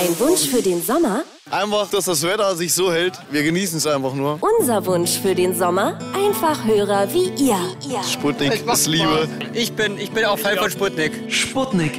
Dein Wunsch für den Sommer? Einfach, dass das Wetter sich so hält. Wir genießen es einfach nur. Unser Wunsch für den Sommer? Einfach Hörer wie ihr. Sputnik ist Liebe. Ich bin auch Fan von Sputnik. Sputnik.